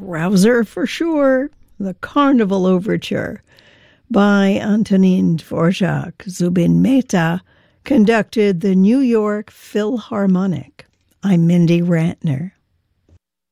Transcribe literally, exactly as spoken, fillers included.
rouser for sure, the Carnival Overture by Antonin Dvorak. Zubin Mehta conducted the New York Philharmonic. I'm Mindy Rantner.